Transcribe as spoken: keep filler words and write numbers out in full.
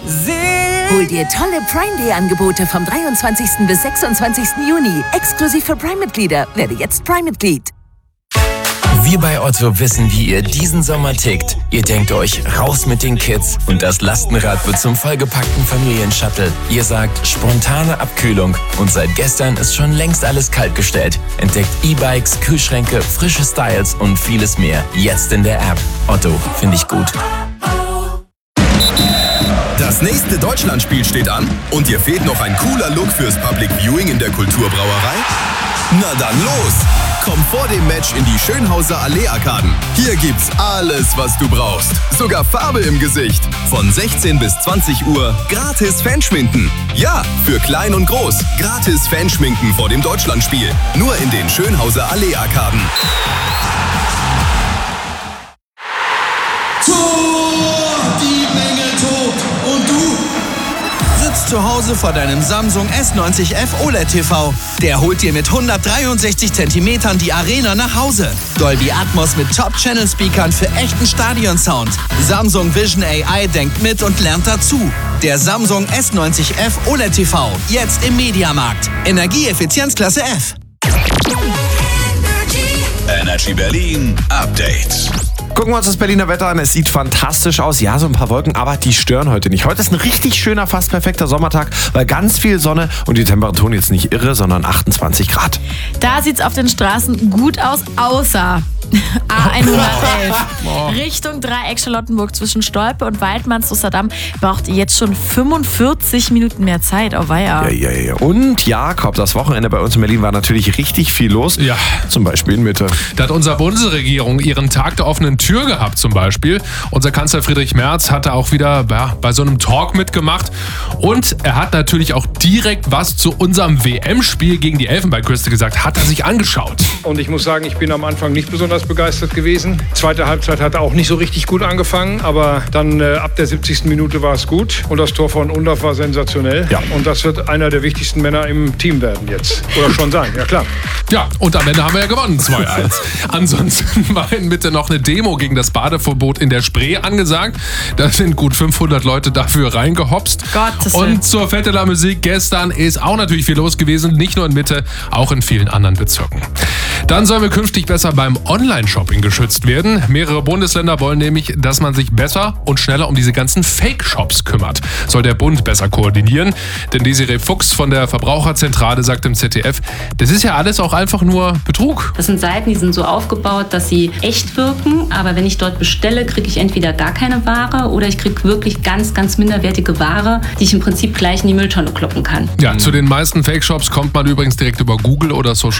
Hol dir tolle Prime Day Angebote vom dreiundzwanzigsten bis sechsundzwanzigsten Juni. Exklusiv für Prime-Mitglieder. Werde jetzt Prime-Mitglied. Wir bei Otto wissen, wie ihr diesen Sommer tickt. Ihr denkt euch, raus mit den Kids und das Lastenrad wird zum vollgepackten Familienshuttle. Ihr sagt, spontane Abkühlung und seit gestern ist schon längst alles kaltgestellt. Entdeckt E-Bikes, Kühlschränke, frische Styles und vieles mehr. Jetzt in der App. Otto, finde ich gut. Das nächste Deutschlandspiel steht an und dir fehlt noch ein cooler Look fürs Public Viewing in der Kulturbrauerei? Na dann los! Komm vor dem Match in die Schönhauser Allee-Arkaden. Hier gibt's alles, was du brauchst. Sogar Farbe im Gesicht. Von sechzehn bis zwanzig Uhr gratis Fanschminken. Ja, für klein und groß. Gratis Fanschminken vor dem Deutschlandspiel. Nur in den Schönhauser Allee-Arkaden. Tor! Die Menge tobt. Und du? Sitzt zu Hause vor deinem Samsung S neunzig F O L E D T V. Der holt dir mit hundertdreiundsechzig Zentimetern die Arena nach Hause. Dolby Atmos mit Top-Channel-Speakern für echten Stadionsound. Samsung Vision A I denkt mit und lernt dazu. Der Samsung S neunzig F O L E D T V. Jetzt im Mediamarkt. Energieeffizienzklasse F. Energy Berlin Update. Gucken wir uns das Berliner Wetter an. Es sieht fantastisch aus. Ja, so ein paar Wolken, aber die stören heute nicht. Heute ist ein richtig schöner, fast perfekter Sommertag, weil ganz viel Sonne und die Temperaturen jetzt nicht irre, sondern achtundzwanzig Grad. Da sieht's auf den Straßen gut aus, außer A hundertelf. Oh. Richtung Dreieck Charlottenburg zwischen Stolpe und Waldmanns-Osterdamm braucht ihr jetzt schon fünfundvierzig Minuten mehr Zeit. Oh weia. Ja, ja, ja. Und Jakob, das Wochenende bei uns in Berlin war natürlich richtig viel los. Ja. Zum Beispiel in Mitte. Da hat unsere Bundesregierung ihren Tag der offenen Tür gehabt zum Beispiel. Unser Kanzler Friedrich Merz hatte auch wieder ja, bei so einem Talk mitgemacht. Und er hat natürlich auch direkt was zu unserem W M-Spiel gegen die Elfenbeinküste gesagt. Hat er sich angeschaut. Und ich muss sagen, ich bin am Anfang nicht besonders begeistert gewesen. Zweite Halbzeit hat auch nicht so richtig gut angefangen, aber dann äh, ab der siebzigsten Minute war es gut und das Tor von Undorf war sensationell. Ja. Und das wird einer der wichtigsten Männer im Team werden jetzt. Oder schon sein, ja klar. Ja, und am Ende haben wir ja gewonnen, zwei eins. Ansonsten war in Mitte noch eine Demo gegen das Badeverbot in der Spree angesagt. Da sind gut fünfhundert Leute dafür reingehopst. Gottes Willen. Und zur Fête de la Musique gestern ist auch natürlich viel los gewesen. Nicht nur in Mitte, auch in vielen anderen Bezirken. Dann sollen wir künftig besser beim Online-Shopping geschützt werden. Mehrere Bundesländer wollen nämlich, dass man sich besser und schneller um diese ganzen Fake-Shops kümmert. Soll der Bund besser koordinieren. Denn Desiree Fuchs von der Verbraucherzentrale sagt im Z D F, das ist ja alles auch einfach nur Betrug. Das sind Seiten, die sind so aufgebaut, dass sie echt wirken. Aber wenn ich dort bestelle, kriege ich entweder gar keine Ware oder ich kriege wirklich ganz, ganz minderwertige Ware, die ich im Prinzip gleich in die Mülltonne kloppen kann. Ja, zu den meisten Fake-Shops kommt man übrigens direkt über Google oder Social